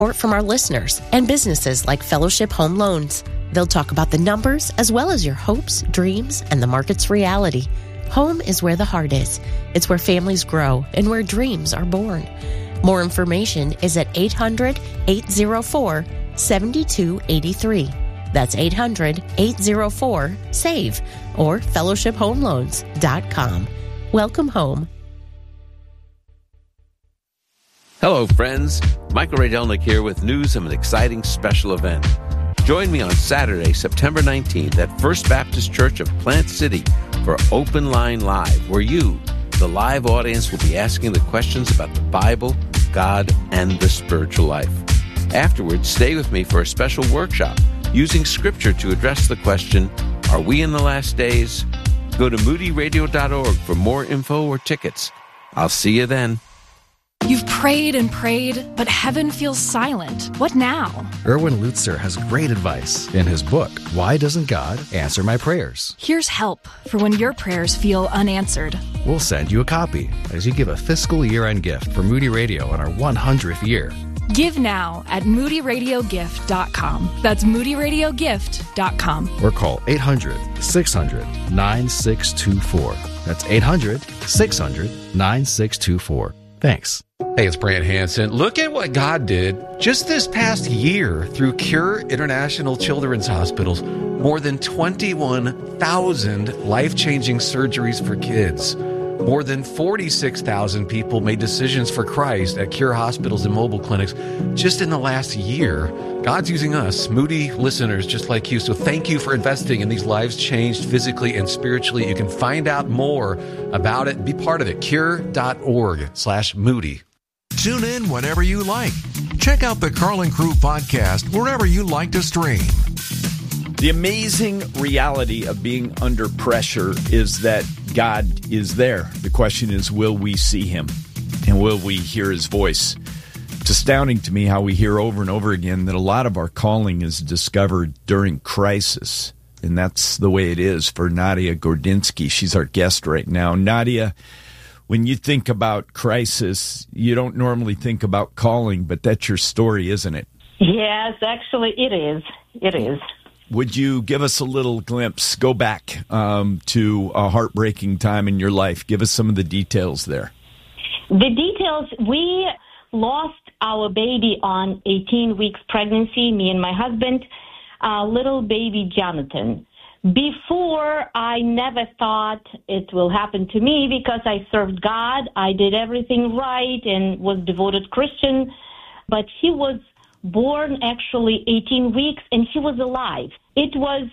support from our listeners and businesses like Fellowship Home Loans. They'll talk about the numbers as well as your hopes, dreams, and the market's reality. Home is where the heart is. It's where families grow and where dreams are born. More information is at 800-804-7283. That's 800-804-SAVE or fellowshiphomeloans.com. Welcome home. Hello, friends. Michael Ray Delnick here with news of an exciting special event. Join me on Saturday, September 19th at First Baptist Church of Plant City for Open Line Live, where you, the live audience, will be asking the questions about the Bible, God, and the spiritual life. Afterwards, stay with me for a special workshop using Scripture to address the question, are we in the last days? Go to moodyradio.org for more info or tickets. I'll see you then. You've prayed and prayed, but heaven feels silent. What now? Erwin Lutzer has great advice in his book, Why Doesn't God Answer My Prayers? Here's help for when your prayers feel unanswered. We'll send you a copy as you give a fiscal year-end gift for Moody Radio on our 100th year. Give now at moodyradiogift.com. That's moodyradiogift.com. Or call 800-600-9624. That's 800-600-9624. Thanks. Hey, it's Brant Hansen. Look at what God did just this past year through Cure International Children's Hospitals. More than 21,000 life-changing surgeries for kids. More than 46,000 people made decisions for Christ at Cure Hospitals and mobile clinics just in the last year. God's using us, Moody listeners just like you. So thank you for investing in these lives changed physically and spiritually. You can find out more about it. Be part of it. Cure.org/Moody. Tune in whenever you like. Check out the Carlin Crew podcast wherever you like to stream. The amazing reality of being under pressure is that God is there. The question is, will we see him? And will we hear his voice? It's astounding to me how we hear over and over again that a lot of our calling is discovered during crisis. And that's the way it is for Nadia Gordinsky. She's our guest right now. Nadia, when you think about crisis, you don't normally think about calling, but that's your story, isn't it? Yes, actually it is. It is. Would you give us a little glimpse, go back to a heartbreaking time in your life? Give us some of the details there. The details, we lost our baby on 18 weeks pregnancy, me and my husband, little baby Jonathan. Before, I never thought it will happen to me because I served God. I did everything right and was devoted Christian, but he was born actually 18 weeks and he was alive. It was,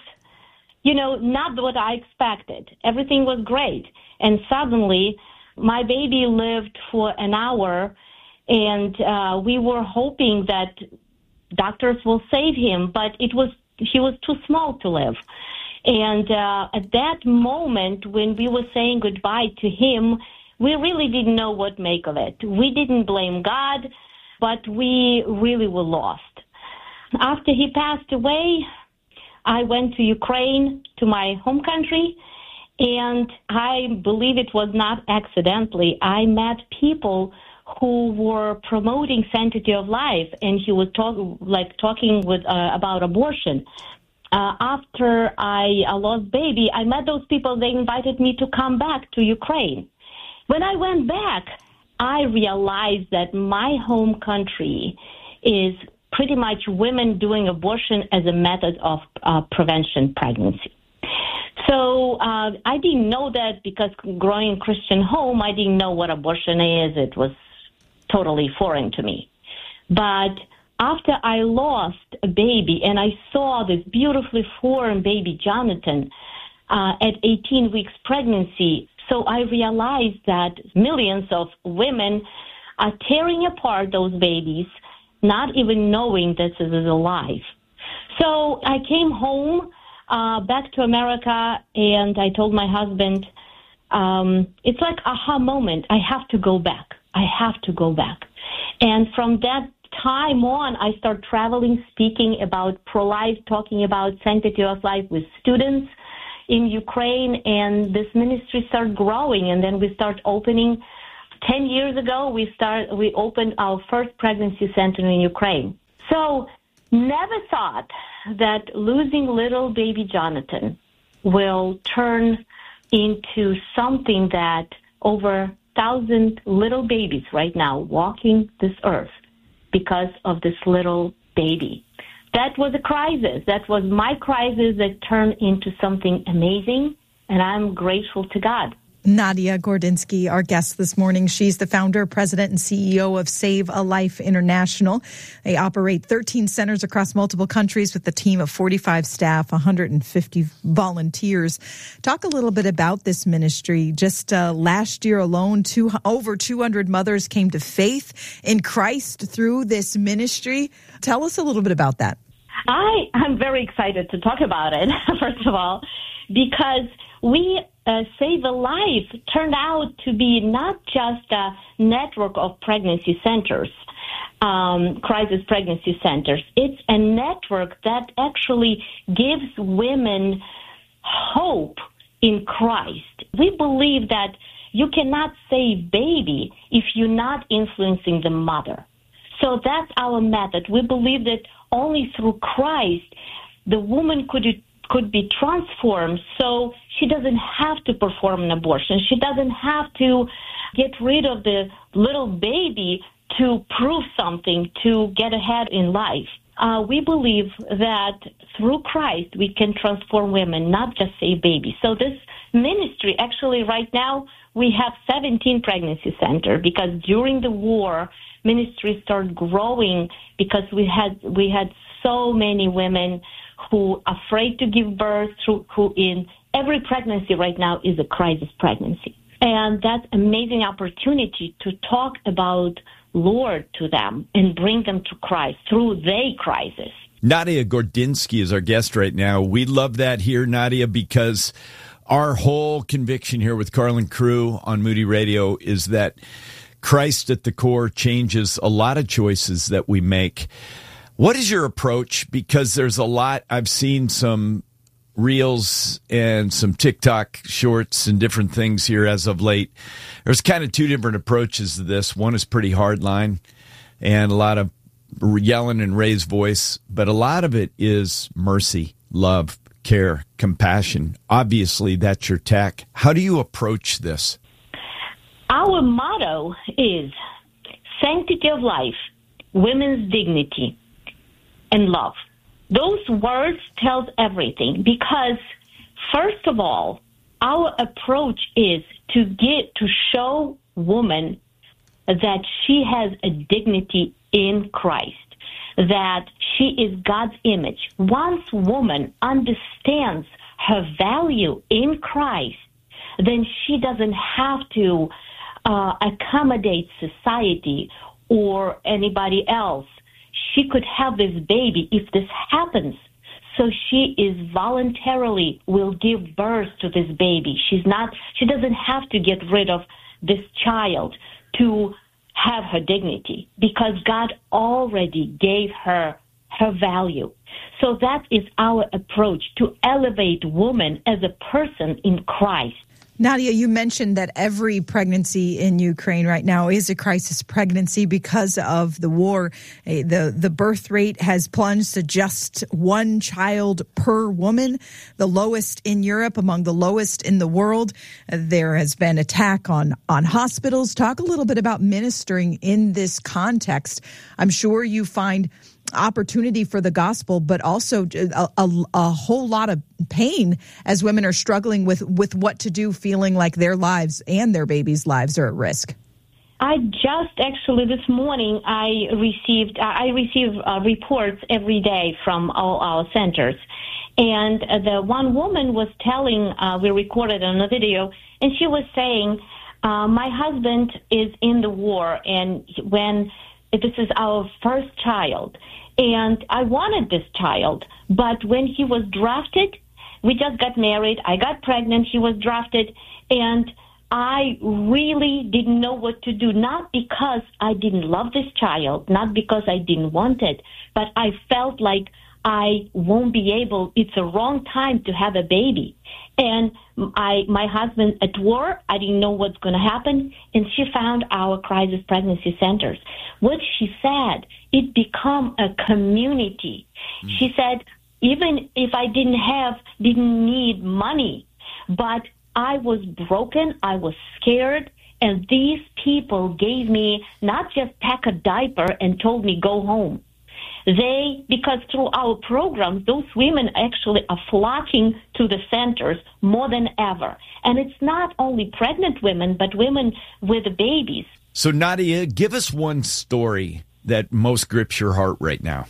not what I expected. Everything was great. And suddenly my baby lived for an hour and we were hoping that doctors will save him, but he was too small to live. And at that moment when we were saying goodbye to him, we really didn't know what to make of it. We didn't blame God, but we really were lost. After he passed away, I went to Ukraine, to my home country, and I believe it was not accidentally. I met people who were promoting sanctity of life, and he was talking about abortion. After I lost baby, I met those people. They invited me to come back to Ukraine. When I went back, I realized that my home country is pretty much women doing abortion as a method of prevention pregnancy. So I didn't know that because growing in Christian home, I didn't know what abortion is. It was totally foreign to me. But after I lost a baby and I saw this beautifully formed baby Jonathan at 18 weeks pregnancy, so I realized that millions of women are tearing apart those babies, not even knowing this is alive. So I came home back to America, and I told my husband, it's like aha moment. I have to go back. I have to go back. And from that time on, I started traveling, speaking about pro-life, talking about sanctity of life with students in Ukraine, and this ministry started growing, and then we started opening 10 years ago, we opened our first pregnancy center in Ukraine. So never thought that losing little baby Jonathan will turn into something that over 1,000 little babies right now walking this earth because of this little baby. That was a crisis. That was my crisis that turned into something amazing, and I'm grateful to God. Nadia Gordinsky, our guest this morning. She's the founder, president, and CEO of Save a Life International. They operate 13 centers across multiple countries with a team of 45 staff, 150 volunteers. Talk a little bit about this ministry. Just last year alone, over 200 mothers came to faith in Christ through this ministry. Tell us a little bit about that. I'm very excited to talk about it, first of all, because we Save a Life turned out to be not just a network of pregnancy centers, crisis pregnancy centers. It's a network that actually gives women hope in Christ. We believe that you cannot save baby if you're not influencing the mother. So that's our method. We believe that only through Christ the woman could be transformed so she doesn't have to perform an abortion. She doesn't have to get rid of the little baby to prove something, to get ahead in life. We believe that through Christ we can transform women, not just save babies. So this ministry, actually right now we have 17 pregnancy centers because during the war, ministry started growing because we had so many women who are afraid to give birth, who in every pregnancy right now is a crisis pregnancy. And that's amazing opportunity to talk about Lord to them and bring them to Christ through their crisis. Nadia Gordinsky is our guest right now. We love that here, Nadia, because our whole conviction here with Carl and Crew on Moody Radio is that Christ at the core changes a lot of choices that we make. What is your approach? Because there's a lot. I've seen some reels and some TikTok shorts and different things here as of late. There's kind of two different approaches to this. One is pretty hardline and a lot of yelling and raised voice, but a lot of it is mercy, love, care, compassion. Obviously, that's your tack. How do you approach this? Our motto is sanctity of life, women's dignity, and love. Those words tell everything because, first of all, our approach is to show woman that she has a dignity in Christ, that she is God's image. Once woman understands her value in Christ, then she doesn't have to accommodate society or anybody else. She could have this baby if this happens. So she is voluntarily will give birth to this baby. She doesn't have to get rid of this child to have her dignity because God already gave her value. So that is our approach, to elevate woman as a person in Christ. Nadia, you mentioned that every pregnancy in Ukraine right now is a crisis pregnancy because of the war. The birth rate has plunged to just one child per woman, the lowest in Europe, among the lowest in the world. There has been attack on hospitals. Talk a little bit about ministering in this context. I'm sure you find opportunity for the gospel, but also a whole lot of pain as women are struggling with what to do, feeling like their lives and their babies' lives are at risk. I just actually this morning I receive reports every day from all our centers, and the one woman was telling, we recorded on a video, and she was saying, my husband is in the war, and this is our first child, and I wanted this child, but when he was drafted, we just got married, I got pregnant, he was drafted, and I really didn't know what to do, not because I didn't love this child, not because I didn't want it, but I felt like I won't be able, it's a wrong time to have a baby. And my husband at war, I didn't know what's going to happen, and she found our crisis pregnancy centers. What she said, it become a community. She said, even if I didn't need money, but I was broken, I was scared, and these people gave me not just pack a diaper and told me go home. Because through our programs, those women actually are flocking to the centers more than ever. And it's not only pregnant women, but women with babies. So, Nadia, give us one story that most grips your heart right now.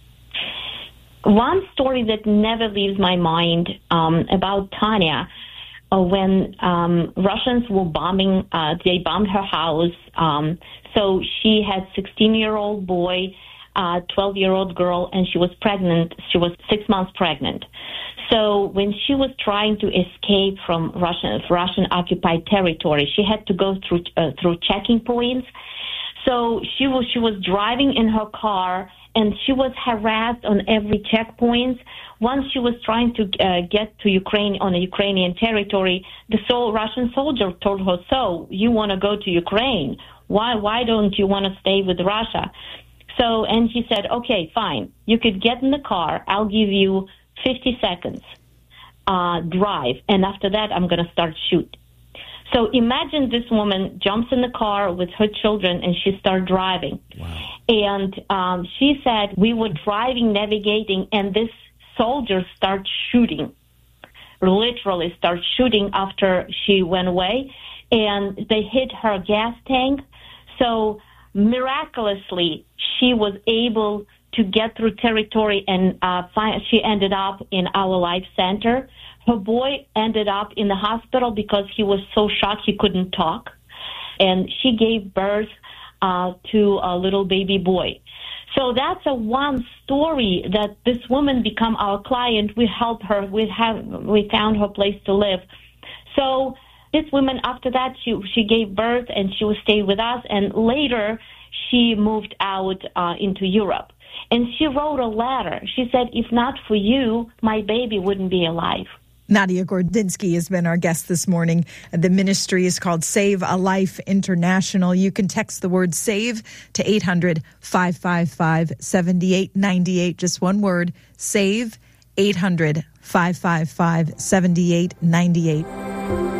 One story that never leaves my mind about Tanya. When Russians were bombing, they bombed her house. So she had 16-year-old boy, 12-year-old girl, and she was pregnant. She was 6 months pregnant. So when she was trying to escape from Russian-occupied territory, she had to go through checking points. So she was driving in her car, and she was harassed on every checkpoint. Once she was trying to get to Ukraine on a Ukrainian territory, the Russian soldier told her, "So you want to go to Ukraine? Why don't you want to stay with Russia?" So, and she said, "Okay, fine. You could get in the car. I'll give you 50 seconds drive, and after that, I'm going to start shoot." So imagine this woman jumps in the car with her children, and she started driving. Wow. And she said, we were driving, navigating, and this soldier started shooting, literally started shooting after she went away, and they hit her gas tank. So miraculously, she was able to get through territory, and she ended up in our life center. Her boy ended up in the hospital because he was so shocked he couldn't talk. And she gave birth to a little baby boy. So that's one story that this woman become our client. We helped her. We found her place to live. So this woman, after that, she gave birth and she would stay with us. And later, she moved out into Europe. And she wrote a letter. She said, if not for you, my baby wouldn't be alive. Nadia Gordinsky has been our guest this morning. The ministry is called Save a Life International. You can text the word SAVE to 800-555-7898. Just one word, SAVE, 800-555-7898.